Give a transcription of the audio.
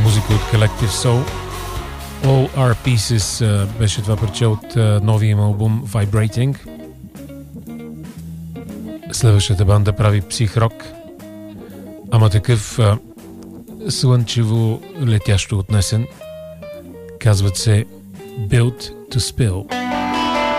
музика от Collective Soul. All Our Pieces беше това парче от новия им албум Vibrating. Следващата банда прави псих-рок, ама такъв слънчево летящо отнесен. Казват се Built to Spill.